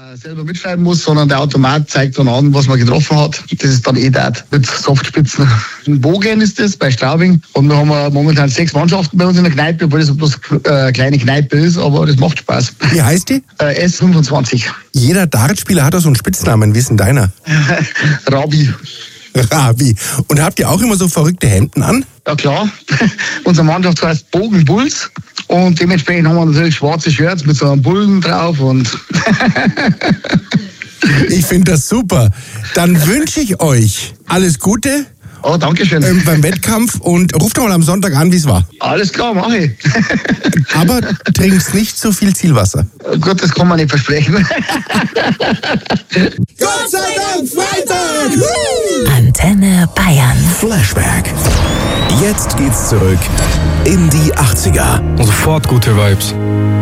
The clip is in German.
selber mitschreiben muss, sondern der Automat zeigt dann an, was man getroffen hat. Das ist dann Dart mit Softspitzen. In Bogen ist das bei Straubing und wir haben momentan 6 Mannschaften bei uns in der Kneipe, obwohl das bloß eine kleine Kneipe ist, aber das macht Spaß. Wie heißt die? S25. Jeder Dartspieler hat doch so einen Spitznamen. Wie ist denn deiner? Rabi. Rabi. Und habt ihr auch immer so verrückte Hemden an? Ja klar, unsere Mannschaft heißt Bogen Bulls und dementsprechend haben wir natürlich schwarze Shirts mit so einem Bullen drauf und ich finde das super. Dann wünsche ich euch alles Gute. Oh, danke schön. Beim Wettkampf und ruft doch mal am Sonntag an, wie es war. Alles klar, mache ich. Aber trinkst nicht zu viel Zielwasser. Gut, das kann man nicht versprechen. Gott sei Dank Freitag! Antenne Bayern. Flashback. Jetzt geht's zurück in die 80er. Sofort gute Vibes.